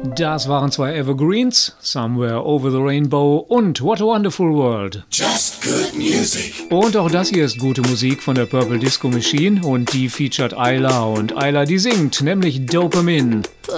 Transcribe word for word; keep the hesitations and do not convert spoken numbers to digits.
Das waren zwei Evergreens, Somewhere Over the Rainbow und What a Wonderful World. Just good music. Und auch das hier ist gute Musik von der Purple Disco Machine und die featured Ayla und Ayla, die singt, nämlich Dopamine. Put